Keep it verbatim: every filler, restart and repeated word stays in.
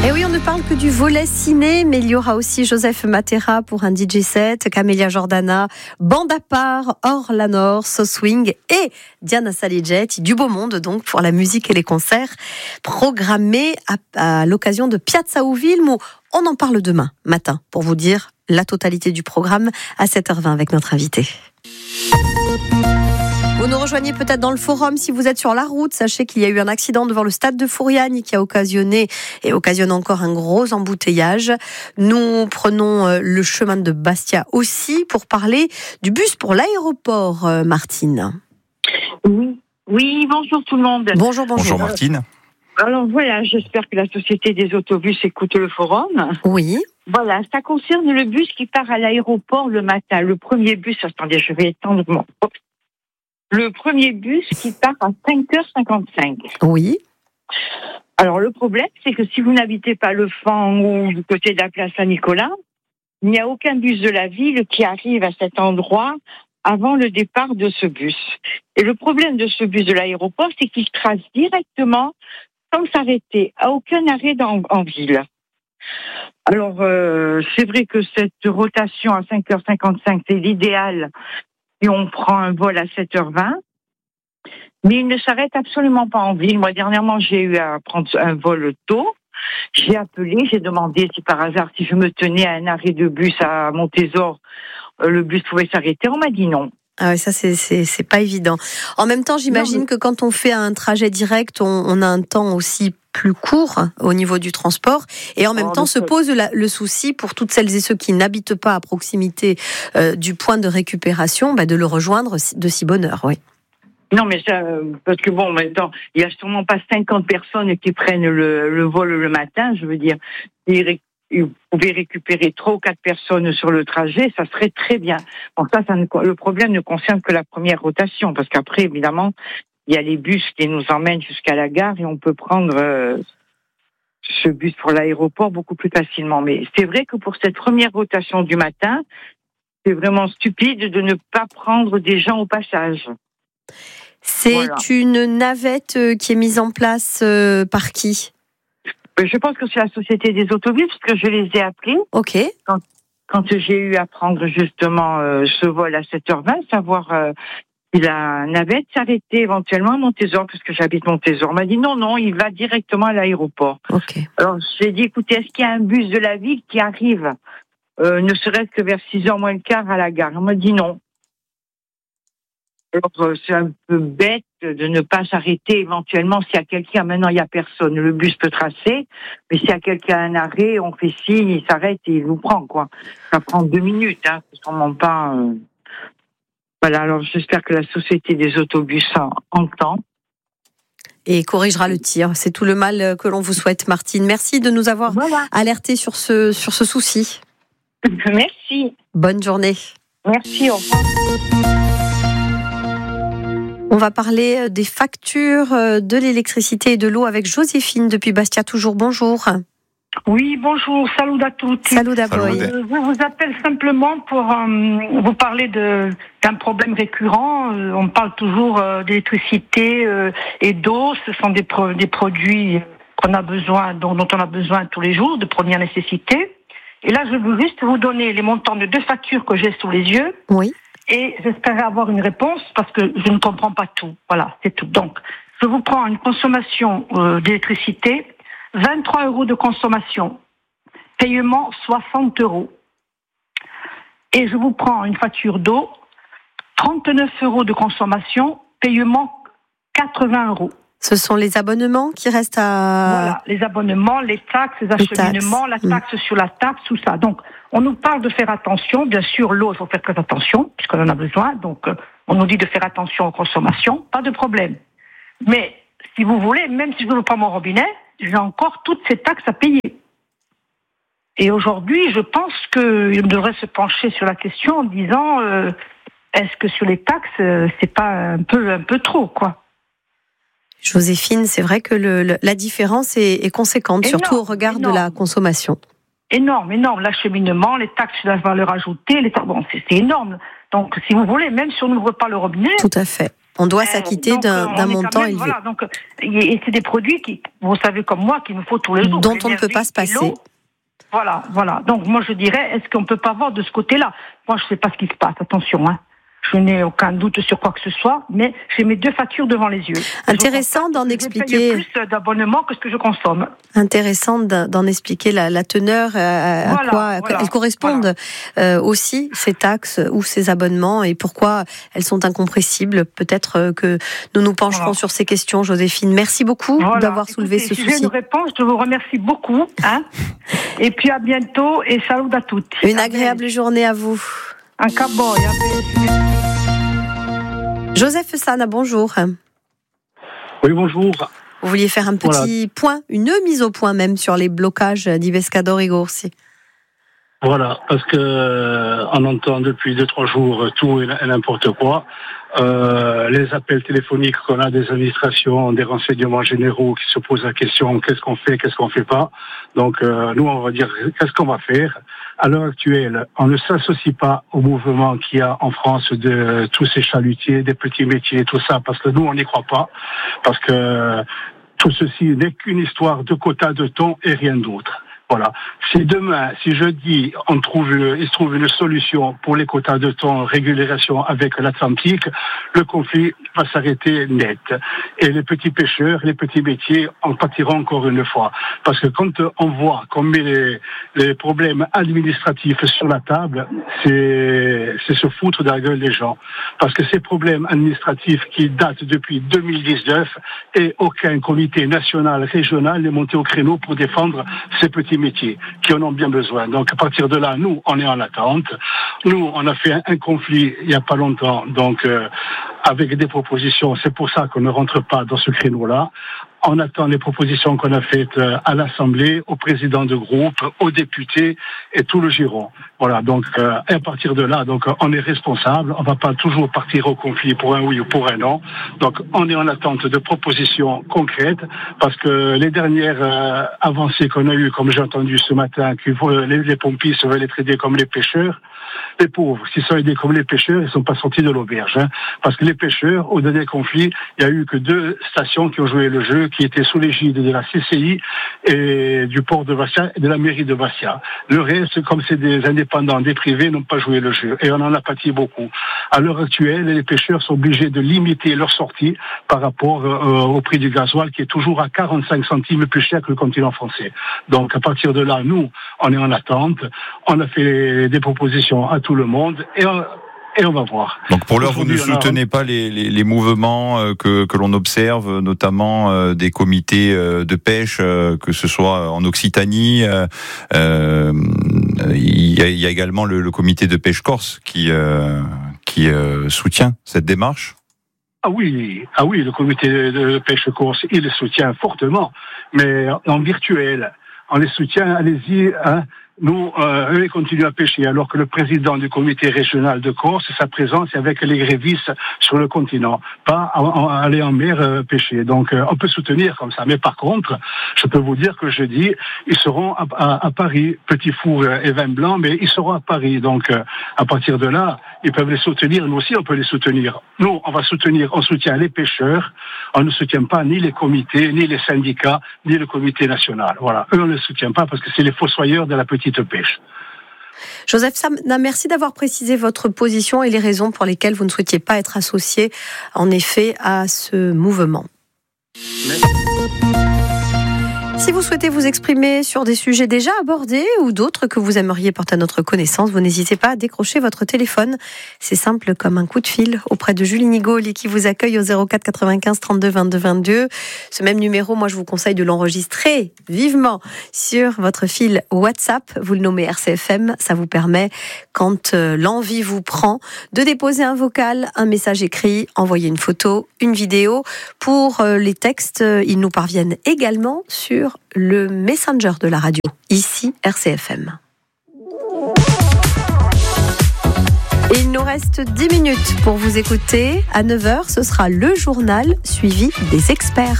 Et oui, on ne parle que du volet ciné, mais il y aura aussi Joseph Matera pour un D J set, Camélia Jordana, Bande à part, Orlanor, So Swing et Diana Saligetti, du beau monde donc pour la musique et les concerts programmés à, à l'occasion de Piazza Uvilmo. On en parle demain matin pour vous dire la totalité du programme à sept heures vingt avec notre invité. Vous nous rejoignez peut-être dans le forum si vous êtes sur la route. Sachez qu'il y a eu un accident devant le stade de Fouriagne qui a occasionné et occasionne encore un gros embouteillage. Nous prenons le chemin de Bastia aussi pour parler du bus pour l'aéroport, Martine. Oui, oui, bonjour tout le monde. Bonjour, bonjour. Bonjour Martine. Alors voilà, j'espère que la Société des autobus écoute le forum. Oui. Voilà, ça concerne le bus qui part à l'aéroport le matin. Le premier bus, attendez, je vais étendre mon... Le premier bus qui part à cinq heures cinquante-cinq. Oui. Alors le problème, c'est que si vous n'habitez pas le Fan ou du côté de la place Saint-Nicolas, il n'y a aucun bus de la ville qui arrive à cet endroit avant le départ de ce bus. Et le problème de ce bus de l'aéroport, c'est qu'il trace directement sans s'arrêter, à aucun arrêt dans, en ville. Alors, euh, c'est vrai que cette rotation à cinq heures cinquante-cinq, c'est l'idéal si on prend un vol à sept heures vingt. Mais il ne s'arrête absolument pas en ville. Moi, dernièrement, j'ai eu à prendre un vol tôt. J'ai appelé, j'ai demandé si par hasard, si je me tenais à un arrêt de bus à Montésor, le bus pouvait s'arrêter. On m'a dit non. Ah ouais, ça c'est c'est c'est pas évident. En même temps, j'imagine non, mais... que quand on fait un trajet direct, on, on a un temps aussi plus court au niveau du transport, et en même oh, temps se pose la, le souci pour toutes celles et ceux qui n'habitent pas à proximité euh, du point de récupération, bah, de le rejoindre de si bonne heure, oui. Non, mais ça, parce que bon, maintenant, il y a sûrement pas cinquante personnes qui prennent le, le vol le matin, je veux dire. Vous pouvez récupérer trois ou quatre personnes sur le trajet, ça serait très bien. Bon, ça, ça ne, le problème ne concerne que la première rotation, parce qu'après, évidemment, il y a les bus qui nous emmènent jusqu'à la gare et on peut prendre euh, ce bus pour l'aéroport beaucoup plus facilement. Mais c'est vrai que pour cette première rotation du matin, c'est vraiment stupide de ne pas prendre des gens au passage. C'est voilà. Une navette qui est mise en place euh, par qui ? Je pense que c'est la Société des autobus, parce que je les ai appelés. Ok. Quand, quand j'ai eu à prendre justement euh, ce vol à sept heures vingt, savoir euh, si la navette s'arrêtait éventuellement à Montésor, parce que j'habite Montésor. On m'a dit non, non, il va directement à l'aéroport. Ok. Alors j'ai dit, écoutez, est-ce qu'il y a un bus de la ville qui arrive, euh, ne serait-ce que vers six heures moins le quart à la gare ? On m'a dit non. Alors, c'est un peu bête de ne pas s'arrêter éventuellement s'il y a quelqu'un. Maintenant, il n'y a personne. Le bus peut tracer, mais s'il y a quelqu'un à un arrêt, on fait signe, il s'arrête et il nous prend, quoi. Ça prend deux minutes, hein. C'est sûrement pas... Euh... Voilà, alors j'espère que la Société des autobus entend. Et corrigera le tir. C'est tout le mal que l'on vous souhaite, Martine. Merci de nous avoir voilà. alertés sur ce, sur ce souci. Merci. Bonne journée. Merci, au revoir. On va parler des factures de l'électricité et de l'eau avec Joséphine depuis Bastia. Toujours bonjour. Oui, bonjour. Salut à toutes. Salut à vous. Je vous appelle simplement pour euh, vous parler de, d'un problème récurrent. Euh, on parle toujours euh, d'électricité euh, et d'eau. Ce sont des, pro- des produits qu'on a besoin, dont, dont on a besoin tous les jours, de première nécessité. Et là, je veux juste vous donner les montants de deux factures que j'ai sous les yeux. Oui. Et j'espérais avoir une réponse parce que je ne comprends pas tout. Voilà, c'est tout. Donc, je vous prends une consommation euh, d'électricité, vingt-trois euros de consommation, paiement soixante euros. Et je vous prends une facture d'eau, trente-neuf euros de consommation, paiement quatre-vingts euros. Ce sont les abonnements qui restent à... Voilà, les abonnements, les taxes, les acheminements, la taxe mmh. sur la taxe, tout ça. Donc, on nous parle de faire attention. Bien sûr, l'eau, il faut faire très attention, puisqu'on en a besoin. Donc, euh, on nous dit de faire attention aux consommations. Pas de problème. Mais, si vous voulez, même si je ne veux pas mon robinet, j'ai encore toutes ces taxes à payer. Et aujourd'hui, je pense qu'il devrait se pencher sur la question en disant, euh, est-ce que sur les taxes, euh, c'est pas un peu, un peu trop, quoi? Joséphine, c'est vrai que le, le, la différence est, est conséquente, énorme, surtout au regard énorme. de la consommation. Énorme, énorme. L'acheminement, les taxes sur la valeur ajoutée, les... bon, c'est, c'est énorme. Donc, si vous voulez, même si on n'ouvre pas le robinet, tout à fait. On doit s'acquitter donc, d'un, d'un montant même, élevé. Voilà, donc, et c'est des produits qui, vous savez comme moi, qu'il nous faut tous les jours. Dont on ne peut pas se passer. Voilà, voilà. Donc moi je dirais, est-ce qu'on ne peut pas voir de ce côté-là ? Moi je ne sais pas ce qui se passe, attention, hein. Je n'ai aucun doute sur quoi que ce soit, mais j'ai mes deux factures devant les yeux. Intéressant d'en expliquer. Je paye plus d'abonnements que ce que je consomme. Intéressant d'en expliquer la, la teneur, à, voilà, à quoi voilà, elles correspondent voilà. euh, aussi, ces taxes ou ces abonnements, et pourquoi elles sont incompressibles. Peut-être que nous nous pencherons voilà. sur ces questions, Joséphine. Merci beaucoup voilà. d'avoir Écoutez, soulevé ce si souci. J'ai une réponse, je vous remercie beaucoup. Hein et puis à bientôt et salut à toutes. Une agréable journée à vous. Un cowboy. Joseph Sana, bonjour. Oui, bonjour. Vous vouliez faire un petit voilà. point, une mise au point même sur les blocages d'Ivescador et Gourcy. Voilà, parce que euh, on entend depuis deux trois jours tout et n'importe quoi. Euh, les appels téléphoniques qu'on a des administrations, des renseignements généraux qui se posent la question qu'est-ce qu'on fait, qu'est-ce qu'on fait pas. Donc euh, nous on va dire qu'est-ce qu'on va faire. À l'heure actuelle, on ne s'associe pas au mouvement qu'il y a en France de tous ces chalutiers, des petits métiers, tout ça, parce que nous on n'y croit pas, parce que tout ceci n'est qu'une histoire de quotas de thon et rien d'autre. Voilà. Si demain, si jeudi, on trouve, il se trouve une solution pour les quotas de thon, régulation avec l'Atlantique, le conflit va s'arrêter net. Et les petits pêcheurs, les petits métiers en pâtiront encore une fois. Parce que quand on voit qu'on met les, les problèmes administratifs sur la table, c'est, c'est se foutre de la gueule des gens. Parce que ces problèmes administratifs qui datent depuis deux mille dix-neuf et aucun comité national, régional n'est monté au créneau pour défendre ces petits métiers qui en ont bien besoin. Donc à partir de là, nous, on est en attente. Nous, on a fait un, un conflit il n'y a pas longtemps, donc euh, avec des propositions. C'est pour ça qu'on ne rentre pas dans ce créneau-là. On attend les propositions qu'on a faites à l'Assemblée, au président de groupe, aux députés et tout le giron. Voilà, donc euh, à partir de là, donc on est responsable. On ne va pas toujours partir au conflit pour un oui ou pour un non. Donc on est en attente de propositions concrètes parce que les dernières euh, avancées qu'on a eues, comme j'ai entendu ce matin, que les, les pompistes veulent être aidés comme les pêcheurs. Les pauvres, s'ils sont aidés comme les pêcheurs, ils ne sont pas sortis de l'auberge. Hein, parce que les pêcheurs, au dernier conflit, il y a eu que deux stations qui ont joué le jeu, qui étaient sous l'égide de la C C I et du port de Bastia et de la mairie de Bastia. Le reste, comme c'est des indépendants, des privés, n'ont pas joué le jeu. Et on en a pâti beaucoup. À l'heure actuelle, les pêcheurs sont obligés de limiter leur sortie par rapport euh, au prix du gasoil, qui est toujours à quarante-cinq centimes plus cher que le continent français. Donc, à partir de là, nous, on est en attente. On a fait des propositions à tout le monde et on, et on va voir. Donc pour l'heure, vous ne soutenez a... pas les, les, les mouvements que, que l'on observe, notamment des comités de pêche, que ce soit en Occitanie. Euh, il, y a, il y a également le, le comité de pêche corse qui, euh, qui euh, soutient cette démarche. Ah oui, ah oui, le comité de pêche corse, il le soutient fortement, mais en virtuel. On les soutient, allez-y, hein. Nous, euh, eux, ils continuent à pêcher, alors que le président du comité régional de Corse, sa présence est avec les grévistes sur le continent, pas à, à aller en mer euh, pêcher. Donc, euh, on peut soutenir comme ça. Mais par contre, je peux vous dire que jeudi, ils seront à, à, à Paris, Petit Four et Vin Blanc, mais ils seront à Paris. Donc, euh, à partir de là, ils peuvent les soutenir. Nous aussi, on peut les soutenir. Nous, on va soutenir, on soutient les pêcheurs. On ne soutient pas ni les comités, ni les syndicats, ni le comité national. Voilà. Eux, on ne les soutient pas parce que c'est les fossoyeurs de la petite pêche. Joseph Sana, merci d'avoir précisé votre position et les raisons pour lesquelles vous ne souhaitiez pas être associé, en effet, à ce mouvement. Merci. Si vous souhaitez vous exprimer sur des sujets déjà abordés ou d'autres que vous aimeriez porter à notre connaissance, vous n'hésitez pas à décrocher votre téléphone. C'est simple comme un coup de fil auprès de Julie Nigol qui vous accueille au zéro quatre quatre-vingt-quinze trente-deux vingt-deux vingt-deux. Ce même numéro, moi je vous conseille de l'enregistrer vivement sur votre fil WhatsApp. Vous le nommez R C F M. Ça vous permet, quand l'envie vous prend, de déposer un vocal, un message écrit, envoyer une photo, une vidéo. Pour les textes, ils nous parviennent également sur le Messenger de la radio, ici R C F M. Et il nous reste dix minutes pour vous écouter. À neuf heures, ce sera le journal suivi des experts.